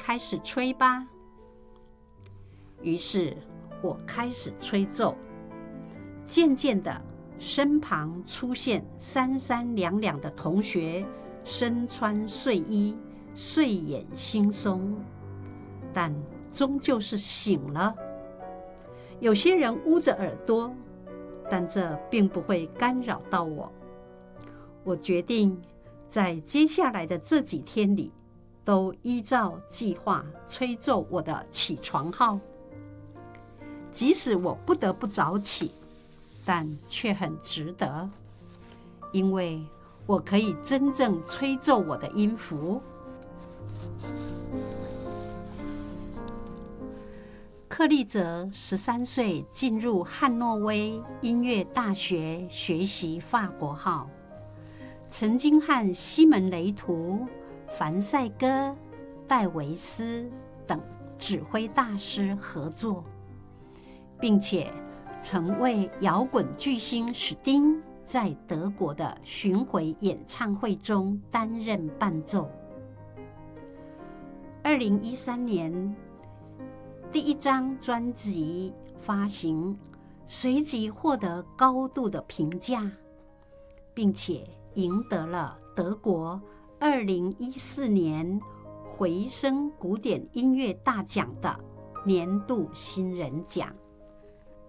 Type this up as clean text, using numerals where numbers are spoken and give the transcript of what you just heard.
开始吹吧。于是我开始吹奏，渐渐的，身旁出现三三两两的同学，身穿睡衣，睡眼惺忪，但终究是醒了。有些人捂着耳朵，但这并不会干扰到我。我决定在接下来的这几天里，都依照计划吹奏我的起床号。即使我不得不早起，但却很值得，因为我可以真正吹奏我的音符。克利泽13岁进入汉诺威音乐大学学习法国号，曾经和西门雷图、凡赛戈、戴维斯等指挥大师合作，并且曾为摇滚巨星史汀在德国的巡回演唱会中担任伴奏。2013年，第一张专辑发行，随即获得高度的评价，并且赢得了德国2014年回声古典音乐大奖的年度新人奖。